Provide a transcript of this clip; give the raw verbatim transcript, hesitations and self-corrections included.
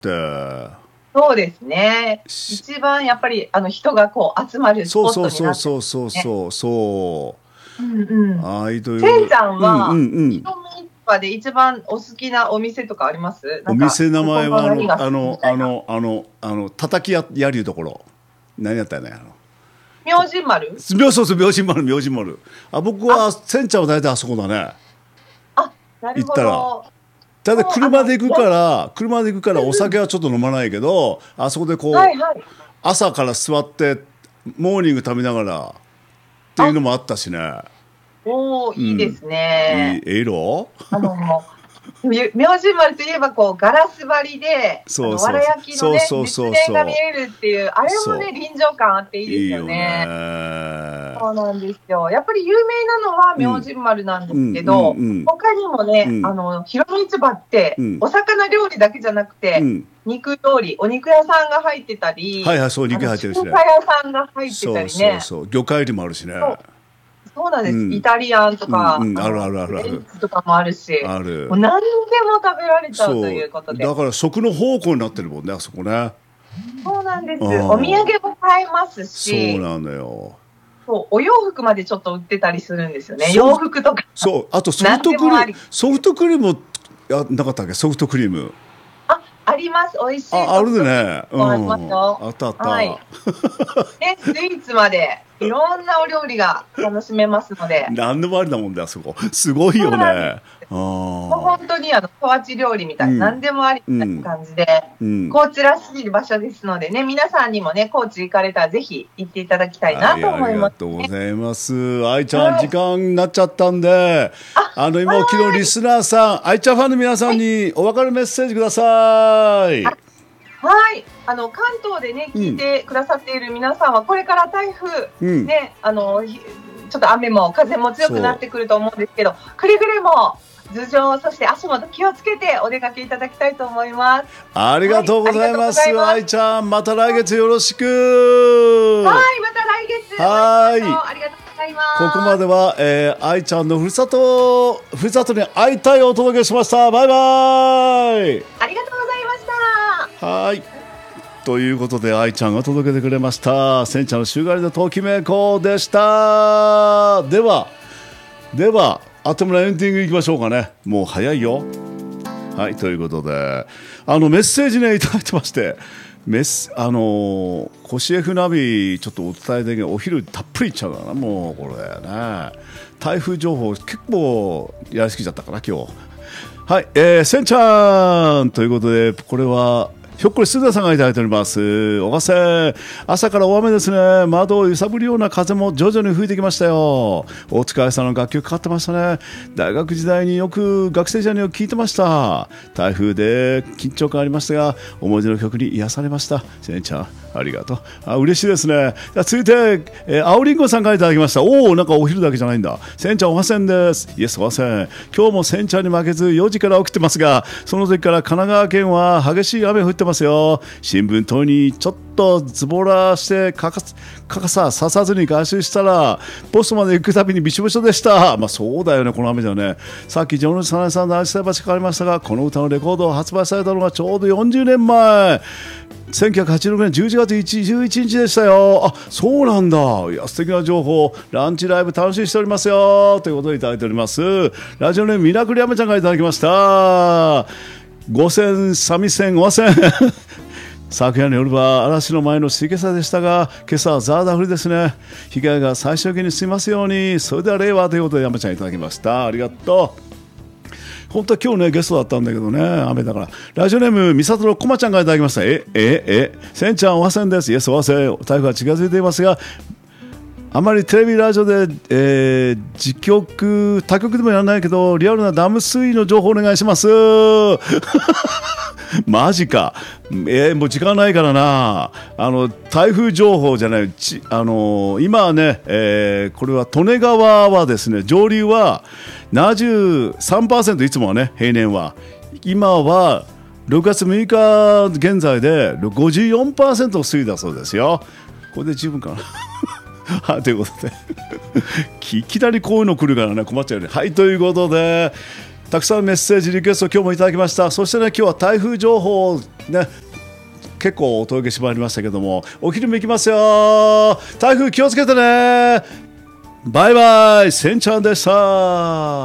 て。 そうですね。一番やっぱりあの人がこう集まるスポットになって、ね、 そうそうそうそうそう。 うんうん。 ああいうという。 せんちゃんは、 うんうんうん、 広め市場で一番お好きなお店とかあります？ お店名前はあのあのあのあのあの叩きややりゅうところ。何やったよね。あの明神丸。 そうそう明神丸明神丸。あ僕はせんちゃんは大体あそこだね。 あ、なるほど。行ったら。 ただ車で行くから車で行くからお酒はちょっと飲まないけど、あそこでこう、はいはい、朝から座ってモーニング食べながらっていうのもあったしね。 おお、いいですね。 いい、ええろ。 あの明神丸といえばこうガラス張りでわら焼きのね実演が見えるっていう、あれもね臨場感あっていいですよね。そうなんですよ。やっぱり有名なのは明神丸なんですけど、他にもね、あの広め市場ってお魚料理だけじゃなくて、肉料理、お肉屋さんが入ってたり、 はいはい、そう肉入ってるしね。 中華屋さんが入ってたりね。 そうそうそう、魚介類もあるしね。 そうなんです、うん、イタリアンとか、 うんうん、あるあるあるあるとかもあるし、 ある、 もう何でも食べられちゃうということで、 だから食の宝庫になってるもんね、あそこね。 そうなんです。お土産も買えますし、 そうなのよ。 そうお洋服までちょっと売ってたりするんですよね。洋服とか。 そう、あとソフトクリーム、ソフトクリームあなかったっけ、ソフトクリーム。 あ、あります。美味しい。 あ、あるでね。 うん、ありますよ。 あったあった。 はい。で、スイーツまで。いろんなお料理が楽しめますので。 何でもありだもんで、あそこ。すごいよね。 もう本当にあの小鉢料理みたいな、うん、何でもありみたいな感じで、うん、高知らしい場所ですのでね、皆さんにもね、高知行かれたらぜひ行っていただきたいなと思います、ね。ありがとうございます。愛ちゃん、はい、時間になっちゃったんで、あ、あの今昨日リスナーさん、愛ちゃんファンの皆さんにお別れメッセージください。はいはい、あの関東でね聞いてくださっている皆さんは、これから台風、うん、ね、あのちょっと雨も風も強くなってくると思うんですけど、くれぐれも頭上、そして足元気をつけてお出かけいただきたいと思います。 ありがとうございます。はい、愛ちゃん、また来月よろしく。 はい、また来月。 はい、 ありがとうございます。 ここまでは、えー、愛ちゃんのふるさとふるさとに会いたいをお届けしました。バイバイ。 ありがとうございました。 はい。ということで愛ちゃんが届けてくれました。せんちゃんの週替わりのときめこでした。ではではあっという間にエンディングいきましょうかね。もう早いよ。はい、ということであのメッセージねいただいてまして、メスあのコシ F ナビちょっとお伝えできない、お昼たっぷりいっちゃうからな、もうこれね、台風情報結構やりすぎちゃったかな今日。はい、えー、せんちゃんということで、これはひょっこりすずださんがいただいております。おかせ朝から大雨ですね。窓を揺さぶるような風も徐々に吹いてきましたよ。大塚愛さんの楽曲かかってましたね。大学時代によく学生時代によく聴いてました。台風で緊張感ありましたが、思い出の曲に癒されました。せんちゃんありがとう。あ、嬉しいですね。続いて、えー、青りんごさんからいただきました。おお、なんかお昼だけじゃないんだ。せんちゃんおはせんです。イエスおはせん。今日もせんちゃんに負けずよじから起きてますが、その時から神奈川県は激しい雨降ってますよ。新聞等にちょっとズボラしてかか傘ささずに外出したらポストまで行くたびにびしょびしょでした。まあそうだよね、この雨じゃね。さっきジョン・サナエさんのアジサイ橋かかりましたが、この歌のレコードを発売されたのがちょうどよんじゅうねんまえ、せんきゅうひゃくはちじゅうろくねんじゅういちがつじゅういちにちでしたよ。あ、そうなんだ。いや、素敵な情報。ランチライブ楽しみにしておりますよということでいただいております。ラジオネームミラクルヤメちゃんがいただきました。ごせん三味線おわせん昨夜の夜は嵐の前の静けさでしたが、今朝はザーダ降りですね。被害が最小限に済みますように。それでは令和ということでヤメちゃんいただきました。ありがとう。本当は今日ねゲストだったんだけどね、雨だから。ラジオネームみさとのこまちゃんがいただきました。えええせんちゃんおはせんです。イエスおはせん。台風が近づいていますが、あまりテレビラジオで、えー、実局他局でもやらないけどリアルなダム水位の情報お願いしますマジか、えー、もう時間ないからな。あの台風情報じゃないち、あのー、今はね、えー、これは利根川はですね、上流は ななじゅうさんパーセント、いつもはね平年は、今はろくがつむいか現在で ごじゅうよんパーセント の水位だそうですよ。これで十分かなはい、ということでいきなりこういうの来るからね困っちゃうよね。はい、ということでたくさんメッセージリクエスト今日もいただきました。そしてね、今日は台風情報ね、結構お届けしてまいりましたけども、お昼も行きますよ。台風気をつけてね。バイバイ、せんちゃんでした。